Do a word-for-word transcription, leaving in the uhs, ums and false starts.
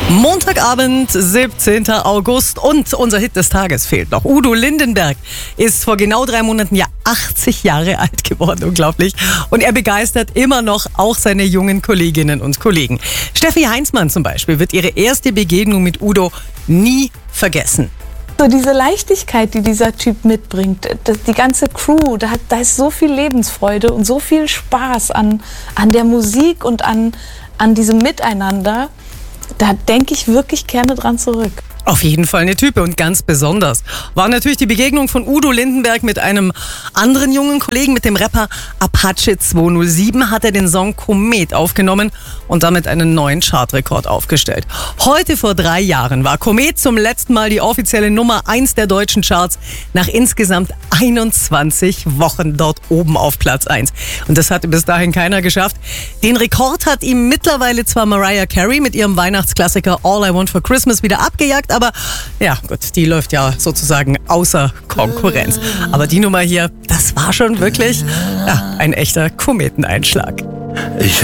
Montagabend, siebzehnter August und unser Hit des Tages fehlt noch. Udo Lindenberg ist vor genau drei Monaten ja achtzig Jahre alt geworden, unglaublich. Und er begeistert immer noch auch seine jungen Kolleginnen und Kollegen. Steffi Heinzmann zum Beispiel wird ihre erste Begegnung mit Udo nie vergessen. So diese Leichtigkeit, die dieser Typ mitbringt, das, die ganze Crew, da, hat, da ist so viel Lebensfreude und so viel Spaß an, an der Musik und an, an diesem Miteinander. Da denke ich wirklich gerne dran zurück. Auf jeden Fall eine Type und ganz besonders war natürlich die Begegnung von Udo Lindenberg mit einem anderen jungen Kollegen, mit dem Rapper Apache zweihundertsieben, hat er den Song Komet aufgenommen und damit einen neuen Chartrekord aufgestellt. Heute vor drei Jahren war Komet zum letzten Mal die offizielle Nummer eins der deutschen Charts nach insgesamt einundzwanzig Wochen dort oben auf Platz eins. Und das hatte bis dahin keiner geschafft. Den Rekord hat ihm mittlerweile zwar Mariah Carey mit ihrem Weihnachtsklassiker All I Want for Christmas wieder abgejagt, aber ja gut, die läuft ja sozusagen außer Konkurrenz. Aber die Nummer hier, das war schon wirklich ja, ein echter Kometeneinschlag. Ich